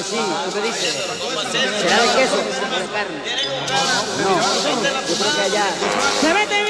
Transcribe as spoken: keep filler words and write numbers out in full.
que sí, ¿tú qué dices? ¿Será de queso o de carne? No, yo creo que allá... ¡Se mete